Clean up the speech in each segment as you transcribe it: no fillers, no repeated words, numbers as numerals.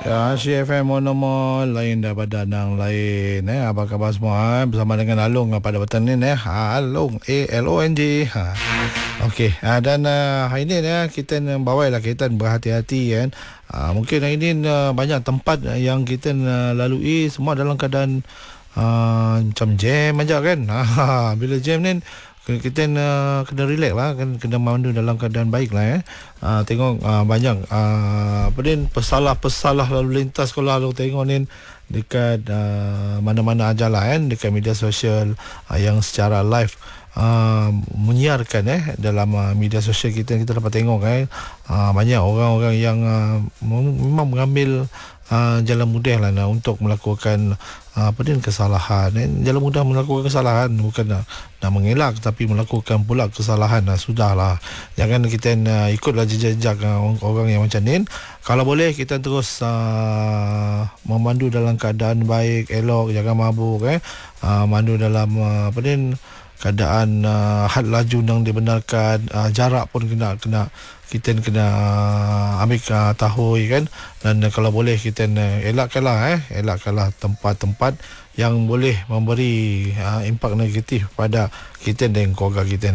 Ya, CFM Monomo lain daripada nang lain. Apa khabar semua? Bersama dengan Alung pada petang ni. Alung, ALONG. Okey, dan hari ni kita bawa lah kita berhati-hati kan. Mungkin hari ni banyak tempat yang kita lalui semua dalam keadaan macam jam aja kan. Bila jam ni kita kena relax lah kan, kena mandu dalam keadaan baik lah tengok banyak apa ni pesalah lalu lintas kalau lu tengok ni dekat mana-mana aja lah kan, dekat media sosial yang secara live menyiarkan dalam media sosial kita dapat tengok banyak orang-orang yang memang mengambil jalan mudah lah untuk melakukan kesalahan. Jalan mudah melakukan kesalahan bukan nak mengelak, tapi melakukan pula kesalahan. Sudahlah, jangan kita ikutlah jejak orang yang macam ni. Kalau boleh kita terus memandu dalam keadaan baik, elok, jangan mabuk mandu dalam keadaan had laju yang dibenarkan, jarak pun kena kita kena ambil tahu kan. Dan kalau boleh kita elakkanlah tempat-tempat yang boleh memberi impak negatif pada kita dan keluarga kita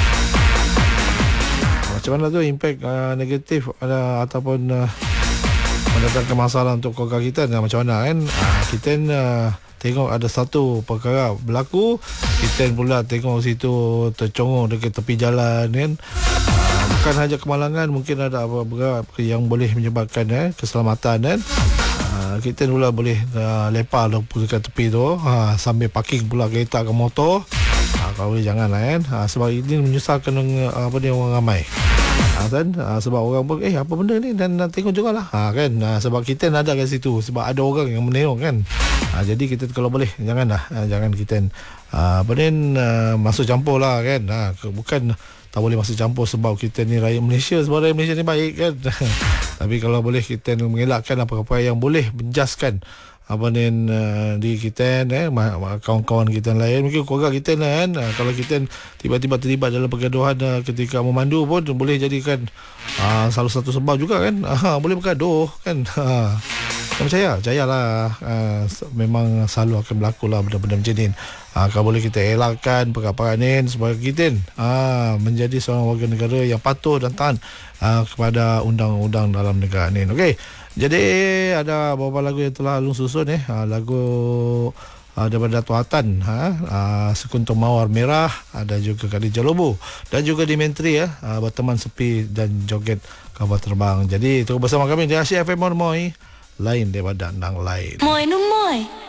macam mana tu impak negatif ataupun mendatangkan masalah untuk keluarga kita macam mana kan. Kita tengok ada satu perkara berlaku, kita pula tengok situ tercongong dekat tepi jalan kan. Bukan sahaja kemalangan, mungkin ada apa-apa yang boleh menyebabkan keselamatan kan. Kita pula boleh lepak dekat tepi tu sambil parking pula kereta ke motor. Kalau boleh janganlah kan. Sebab ini menyusahkan orang ramai. Sebab orang pun apa benda ni, dan tengok jugalah kan. Sebab kita ada kat situ, sebab ada orang yang menengok kan. Jadi kita kalau boleh jangan kita masuk campur lah kan. Bukan tak boleh masuk campur sebab kita ni rakyat Malaysia, sebab rakyat Malaysia ni baik kan. Tapi kalau boleh kita mengelakkan apa-apa yang boleh menjaskan di kita kawan-kawan kita lain, mungkin keluarga kita kan. Kalau kita tiba-tiba terlibat dalam pergaduhan ketika memandu pun boleh jadikan salah satu sebab juga kan. Boleh bergaduh kan. Percayalah memang selalu akan berlaku lah benda-benda macam ni. Kalau boleh kita elakkan perkara-perkara ni supaya kita menjadi seorang warga negara yang patuh dan taat kepada undang-undang dalam negara ni. Okey. Jadi ada beberapa lagu yang telah Alung susun lagu daripada Dato' Hatan, Sekuntum Mawar Merah, ada juga Khadijah Lobo dan juga di Menteri Berteman Sepi dan Joget Kabar Terbang. Jadi terus bersama kami di Asia FM Moy, lain daripada nang lain. Moy no moy.